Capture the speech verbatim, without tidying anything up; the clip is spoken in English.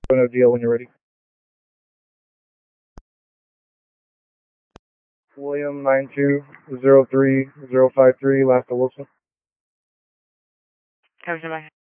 No deal when you're ready. William nine two zero three zero five three, last to Wilson. Cover somebody.